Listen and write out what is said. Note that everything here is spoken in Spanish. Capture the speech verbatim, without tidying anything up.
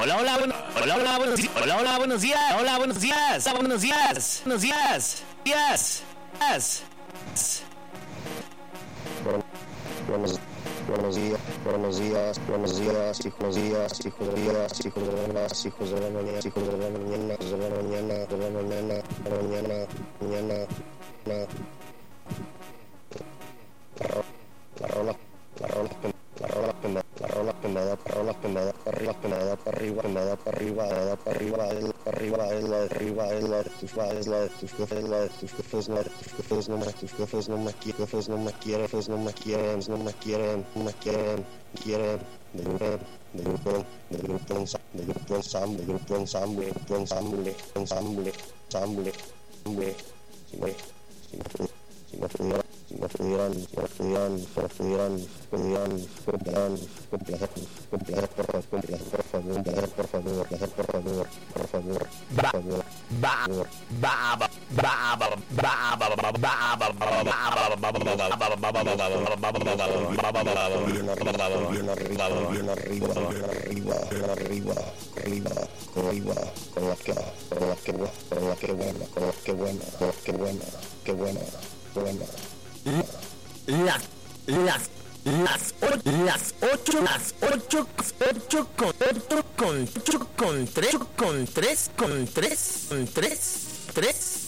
Hola, hola, bueno, hola, hola, buenos días. Hola, hola, buenos días. Hola, buenos días. Hola, buenos días. Buenos días. Días. Días. Bueno, buenos, buenos días, buenos días, buenos días, hijos días, hijos de días, hijos de las, hijos de la mañana, hijos de la mañana, de la mañana, de la mañana, de la mañana, mañana, na, la rola, la rola, la rola que me, la rola que me da, la rola que me da, arriba que me da, arriba, me da, arriba, me da, arriba, es arriba, es la de arriba, es la de tus es la de tus jefes, la de tus jefes, la de tus jefes, no me, tus jefes no me quieren, jefes no me quieren, jefes no me quieren, no me quieren, no me quieren, quieren, de grupo, de grupo, de grupo, de grupo ensamble, grupo ensamble, grupo ensamble, ensamble, ensamble, ensamble, si me, si me, si me pudiera, si me pudieran, si me pudieran, si me pudieran, pudieran, pudieran, complacer, complacer, por favor, complacer, por favor, complacer, por favor, complacer, por favor, por favor, por favor, Ba, ba, ba, ba, ba, ba, ba, ba, bien arriba, bien arriba, bien arriba, bien arriba, bien arriba, arriba, arriba, con la que, con la que, con la que buena, con la que buena, con la que buena, que buena, buena. Las, las, las, o- las ocho, las ocho, ocho con, ocho con, ocho con tres, con tres, con tres, con tres, tres.